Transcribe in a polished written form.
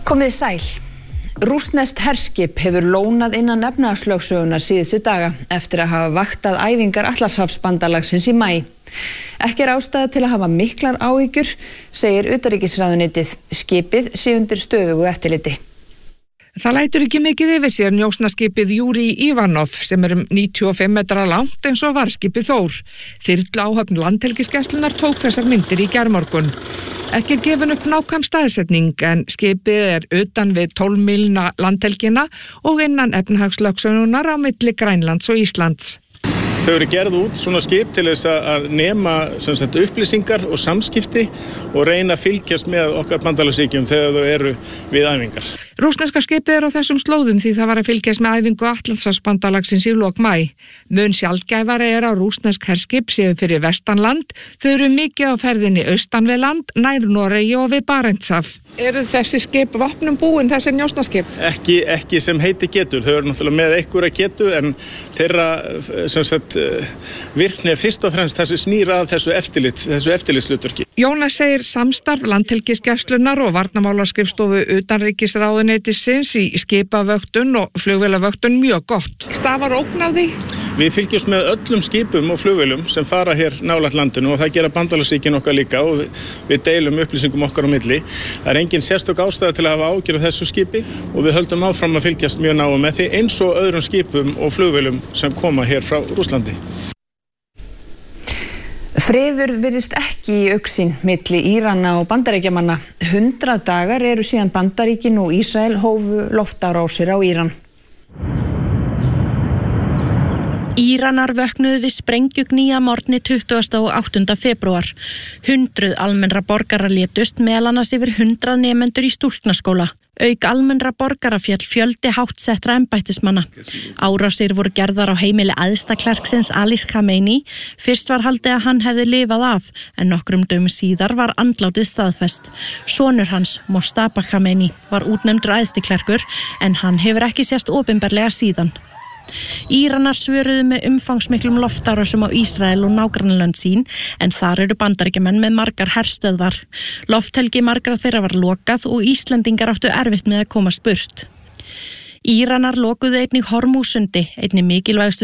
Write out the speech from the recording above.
Komið sæl. Rússneskt herskip hefur lónað innan efnahagslögsögunnar síðustu daga eftir að hafa vaktað æfingar Atlantshafsbandalagsins í maí. Ekki ástæða til að hafa miklar áhyggjur, segir utanríkisráðuneytið. Skipið sé undir stöðugu eftirliti. Það lætur ekki mikið yfir sér njósnaskipið Júri Ivanov sem 95 metra langt eins og varskipið Þór. Þyrlu áhöfn landhelgisgæslunnar tók þessar myndir í gærmorgun. Ekki gefin upp nákvæm staðsetning en skipið utan við 12 mílna landhelgina og innan efnahagslögsögunnar á milli Grænlands og Íslands. Þau eru gerð út svona skip til þess að nema upplýsingar og samskipti og reyna að fylgjast með okkar bandalagsríkjum þegar þau eru við æfingar. Rússneska skipið á þessum slóðum því það var að fylgjast með æfingu Atlantshafsbandalagsins í lok maí. Mun sjaldgæfari á rússnesk herskip séu fyrir vestanland. Þau eru mikið á ferðinni austan við land, nær Noregi og við Barentshaf. Eru þessi skip vopnum búin, þessi njósnaskip? Ekki sem heiti getur. Þau eru náttúrulega með einhverja getu en þeirra virkni fyrst og fremst þessi snýra að þessu eftirlitshlutverki. Jónas segir samstarf landhelgisgæslunnar og varnarmálaskrifstofu utanríkisráðuneytisins í skipavöktun og flugvélavöktun mjög gott. Stafar ógn af því? Við fylgjumst með öllum skipum og flugvélum sem fara hér nálægt landinu og það gera bandalagsríkin okkar líka og við deilum upplýsingum okkar á milli. Það engin sérstök ástæða til að hafa áhyggjur af þessu skipi og við höldum áfram að fylgjast mjög náið með því eins og öðrum skipum og flugvélum sem koma hér frá Rússlandi. Friður virðist ekki í augsýn milli Írana og Bandaríkjamanna. 100 dagar eru síðan Bandaríkin og Ísrael hófu loftárásir á Íran. Íranar vöknuðu við sprengjugn að morgni 28. febrúar. 100 almennra borgara létust, meðal annars yfir 100 nemendur í stúlknaskóla. Auk almennra borgara féll fjöldi háttsettra embættismanna. Árásir voru gerðar á heimili æðsta klerksins Alis Khamenei. Fyrst var haldið að hann hefði lifað af, en nokkrum dögum síðar var andlátið staðfest. Sonur hans, Moshtaba Khamenei, var útnefndur æðsti klerkur, en hann hefur ekki sést opinberlega síðan. Íranar svöruðu með umfangsmiklum loftárásum á Ísrael og nágrannalönd sín, en þar eru Bandaríkjamenn með margar herstöðvar. Lofthelgi margra þeirra var lokað og Íslendingar áttu erfitt með að komast burt. Íranar lokuðu einnig Hormúsundi, einnig mikilvægustu